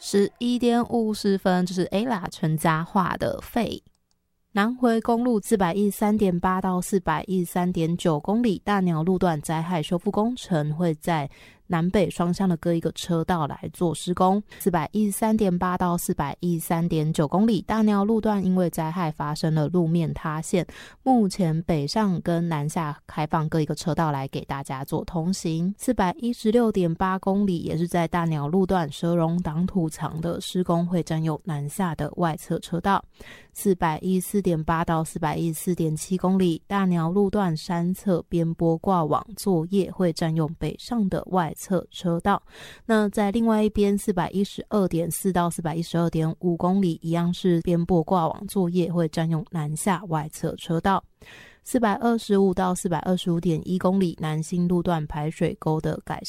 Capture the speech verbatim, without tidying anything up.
十一点五十分，这是 Ella 陈嘉桦的废。南回公路四百一十三点八到四百一十三点九公里大鸟路段灾害修复工程会在南北双向的各一个车道来做施工。四百一十三点八到四百一十三点九公里大鸟路段因为灾害发生了路面塌陷，目前北上跟南下开放各一个车道来给大家做通行。四百一十六点八公里也是在大鸟路段蛇荣挡土墙的施工会占用南下的外侧车道。四百一十四点八到四百一十四点七公里大鸟路段山侧边坡挂网作业会占用北上的外侧车道。那在另外一边四百一十二点四到四百一十二点五公里一样是边坡挂网作业会占用南下外侧车道。四百二十五到四百二十五点一公里南新路段排水沟的改